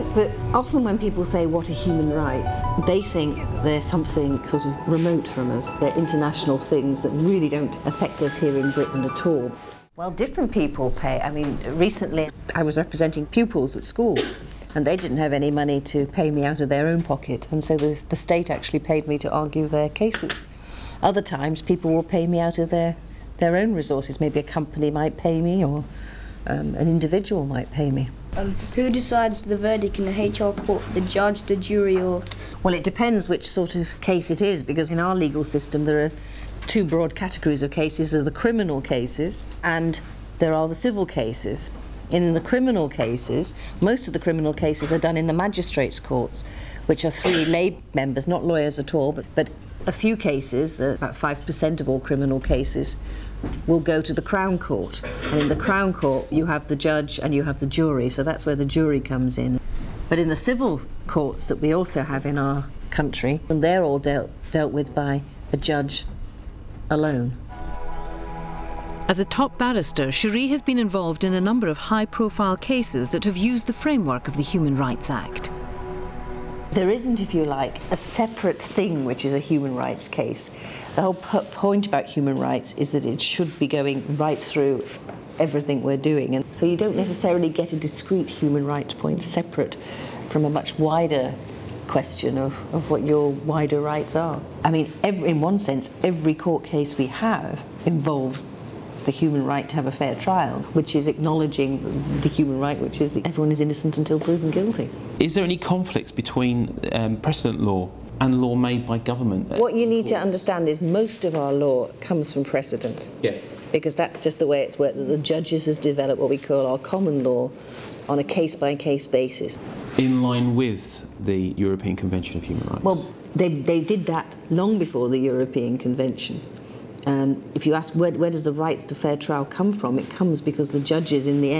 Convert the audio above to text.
But often when people say, what are human rights, they think they're something sort of remote from us. They're international things that really don't affect us here in Britain at all. Well, different people pay. I mean, recently I was representing pupils at school and they didn't have any money to pay me out of their own pocket, and so the state actually paid me to argue their cases. Other times people will pay me out of their own resources. Maybe a company might pay me, or an individual might pay me. Who decides the verdict in the HR court? The judge, the jury, or...? Well, it depends which sort of case it is, because in our legal system there are two broad categories of cases. There are the criminal cases and there are the civil cases. In the criminal cases, most of the criminal cases are done in the magistrates' courts, which are 3 lay members, not lawyers at all, but a few cases, about 5% of all criminal cases, will go to the Crown Court. And in the Crown Court you have the judge and you have the jury, so that's where the jury comes in. But in the civil courts that we also have in our country, and they're all dealt with by a judge alone. As a top barrister, Cherie has been involved in a number of high-profile cases that have used the framework of the Human Rights Act. There isn't, if you like, a separate thing which is a human rights case. The whole point about human rights is that it should be going right through everything we're doing, and so you don't necessarily get a discrete human rights point separate from a much wider question of what your wider rights are. I mean, in one sense, every court case we have involves the human right to have a fair trial, which is acknowledging the human right, which is that everyone is innocent until proven guilty. Is there any conflicts between precedent law and law made by government? What you need to understand is most of our law comes from precedent. Yeah. Because that's just the way it's worked. The judges has developed what we call our common law on a case-by-case basis. In line with the European Convention of Human Rights? Well, they did that long before the European Convention. If you ask where does the rights to fair trial come from, it comes because the judges in the end